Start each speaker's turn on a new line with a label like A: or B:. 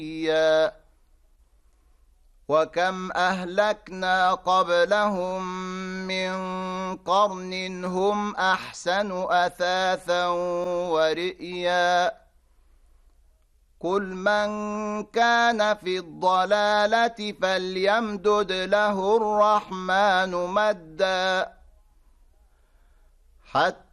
A: وكم أهلكنا قبلهم من قرن هم أحسن أثاثا ورئيا قل من كان في الضلالة فليمدد له الرحمن مدا حتى